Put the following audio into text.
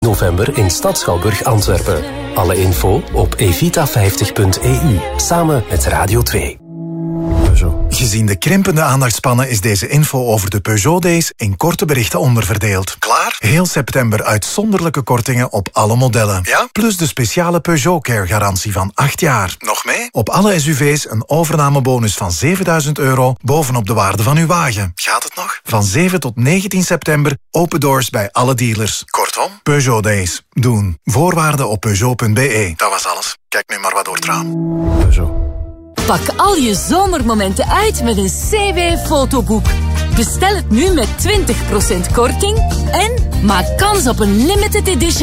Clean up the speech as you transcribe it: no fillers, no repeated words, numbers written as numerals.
november in Stad Schouwburg, Antwerpen. Alle info op evita50.eu. Samen met Radio 2. Gezien de krimpende aandachtspannen is deze info over de Peugeot Days in korte berichten onderverdeeld. Klaar? Heel september uitzonderlijke kortingen op alle modellen. Ja? Plus de speciale Peugeot Care garantie van 8 jaar. Nog mee? Op alle SUV's een overnamebonus van €7.000 bovenop de waarde van uw wagen. Gaat het nog? Van 7 tot 19 september open doors bij alle dealers. Kortom, Peugeot Days. Doen. Voorwaarden op Peugeot.be. Dat was alles. Kijk nu maar wat door het raam. Peugeot. Pak al je zomermomenten uit met een CW-fotoboek. Bestel het nu met 20% korting en maak kans op een limited edition